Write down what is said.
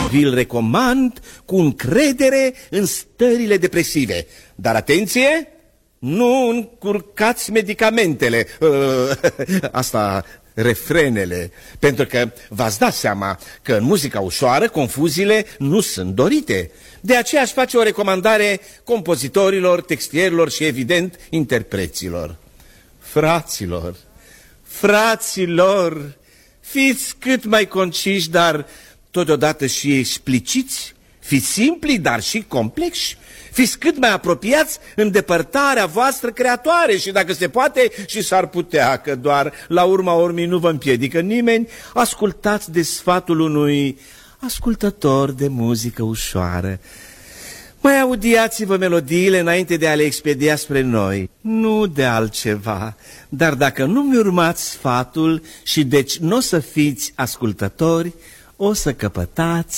Vi-l recomand cu încredere în stările depresive. Dar atenție, nu încurcați medicamentele, asta, refrenele, pentru că v-ați dat seama că în muzica ușoară confuziile nu sunt dorite. De aceea aș face o recomandare compozitorilor, textierilor și, evident, interpreților. Fraților, fiți cât mai conciși, dar totodată și expliciți, fiți simpli, dar și complexi, fiți cât mai apropiați în depărtarea voastră creatoare și, dacă se poate, și s-ar putea, că doar la urma urmei nu vă împiedică nimeni, ascultați de sfatul unui ascultător de muzică ușoară. Mai audiați-vă melodiile înainte de a le expedia spre noi, nu de altceva. Dar dacă nu mi-urmați sfatul și deci nu o să fiți ascultători, o să căpătați